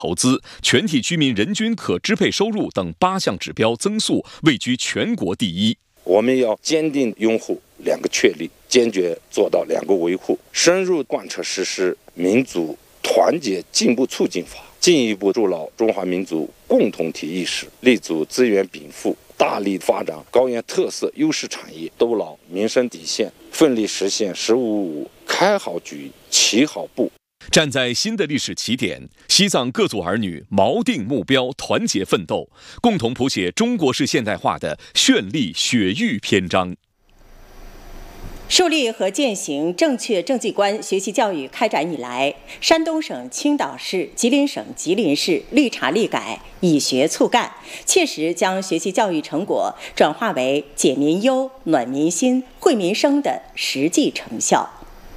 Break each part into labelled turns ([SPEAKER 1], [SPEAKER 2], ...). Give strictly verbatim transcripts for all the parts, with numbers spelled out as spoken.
[SPEAKER 1] 投资、全体居民人均可支配收入等八项指标增速位居全国第一。
[SPEAKER 2] 我们要坚定拥护两个确立，坚决做到两个维护，深入贯彻实施民族团结进步促进法，进一步筑牢中华民族共同体意识，立足资源禀赋，大力发展高原特色优势产业，兜牢民生底线，奋力实现“十五五”开好局、起好步。
[SPEAKER 1] 站在新的历史起点，西藏各族儿女锚定目标，团结奋斗，共同谱写中国式现代化的绚丽雪域篇章。
[SPEAKER 3] 树立和践行正确政绩观学习教育开展以来，山东省青岛市、吉林省吉林市立查立改，以学促干，切实将学习教育成果转化为解民忧、暖民心、惠民生的实际成效。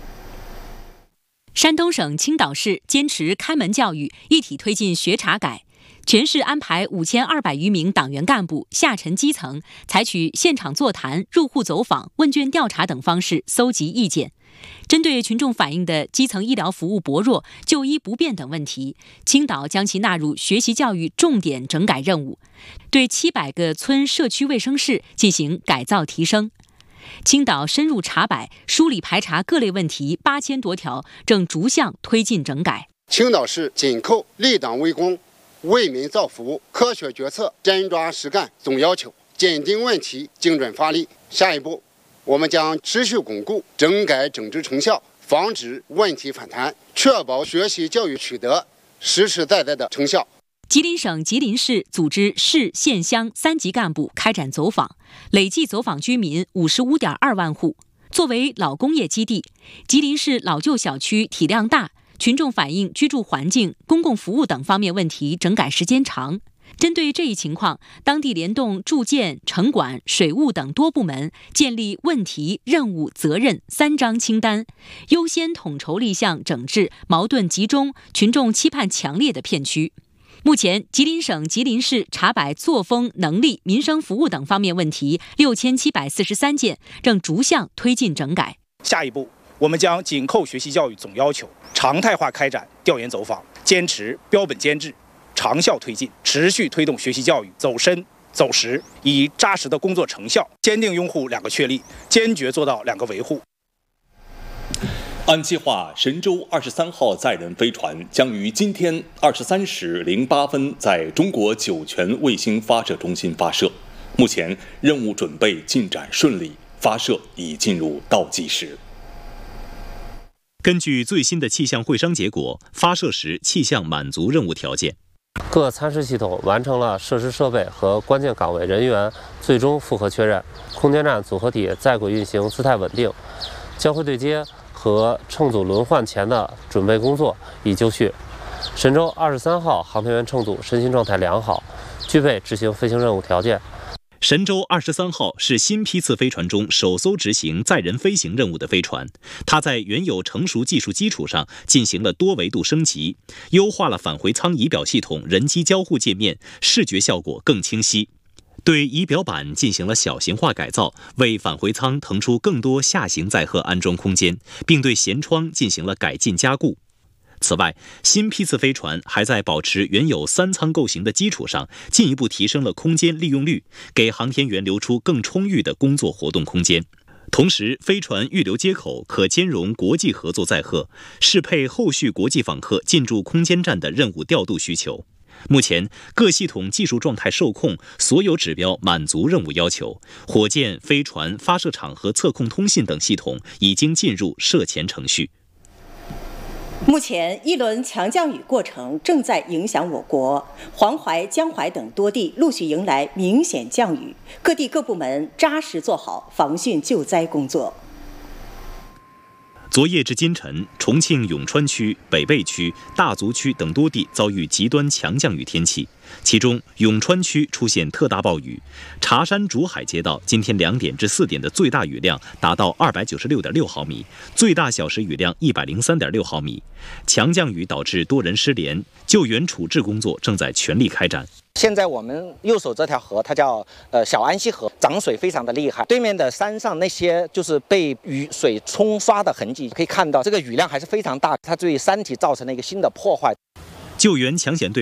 [SPEAKER 4] 山东省青岛市坚持开门教育，一体推进学查改，全市安排五千二百余名党员干部下沉基层，采取现场座谈、入户走访、问卷调查等方式搜集意见。针对群众反映的基层医疗服务薄弱、就医不便等问题，青岛将其纳入学习教育重点整改任务，对七百个村社区卫生室进行改造提升。青岛深入查摆、梳理排查各类问题八千多条，正逐项推进整改。
[SPEAKER 5] 青岛市紧扣立党为公、为民造福、科学决策、真抓实干总要求，坚定问题、精准发力。下一步，我们将持续巩固整改整治成效，防止问题反弹，确保学习教育取得实实在在的成效。
[SPEAKER 4] 吉林省吉林市组织市县乡三级干部开展走访，累计走访居民五十五点二万户。作为老工业基地，吉林市老旧小区体量大，群众反映居住环境、公共服务等方面问题整改时间长。针对这一情况，当地联动住建、城管、水务等多部门，建立问题、任务、责任三张清单，优先统筹立项整治矛盾集中、群众期盼强烈的片区。目前，吉林省吉林市查摆作风、能力、民生服务等方面问题六千七百四十三件，正逐项推进整改。
[SPEAKER 6] 下一步，我们将紧扣学习教育总要求，常态化开展调研走访，坚持标本兼治，长效推进，持续推动学习教育走深走实，以扎实的工作成效，坚定拥护两个确立，坚决做到两个维护。
[SPEAKER 7] 按计划，神舟二十三号载人飞船将于今天二十三时零八分在中国酒泉卫星发射中心发射。目前任务准备进展顺利，发射已进入倒计时。
[SPEAKER 8] 根据最新的气象会商结果，发射时气象满足任务条件。
[SPEAKER 9] 各参试系统完成了设施设备和关键岗位人员最终复核确认，空间站组合体在轨运行姿态稳定，交会对接和乘组轮换前的准备工作已就绪。神舟二十三号航天员乘组身心状态良好，具备执行飞行任务条件。
[SPEAKER 8] 神舟二十三号是新批次飞船中首艘执行载人飞行任务的飞船，它在原有成熟技术基础上进行了多维度升级，优化了返回舱仪表系统人机交互界面，视觉效果更清晰。对仪表板进行了小型化改造，为返回舱腾出更多下行载荷安装空间，并对舷窗进行了改进加固。此外，新批次飞船还在保持原有三舱构型的基础上，进一步提升了空间利用率，给航天员留出更充裕的工作活动空间。同时，飞船预留接口可兼容国际合作载荷，适配后续国际访客进驻空间站的任务调度需求。目前，各系统技术状态受控，所有指标满足任务要求。火箭、飞船、发射场和测控通信等系统已经进入射前程序。
[SPEAKER 3] 目前，一轮强降雨过程正在影响我国，黄淮、江淮等多地陆续迎来明显降雨，各地各部门扎实做好防汛救灾工作。
[SPEAKER 8] 昨夜至今晨，重庆永川区、北碚区、大足区等多地遭遇极端强降雨天气，其中永川区出现特大暴雨，茶山竹海街道今天两点至四点的最大雨量达到二百九十六点六毫米，最大小时雨量一百零三点六毫米。强降雨导致多人失联，救援处置工作正在全力开展。
[SPEAKER 10] 现在我们右手这条河，它叫呃小安溪河，涨水非常的厉害。对面的山上那些就是被雨水冲刷的痕迹，可以看到这个雨量还是非常大，它对山体造成了一个新的破坏。
[SPEAKER 8] 救援抢险队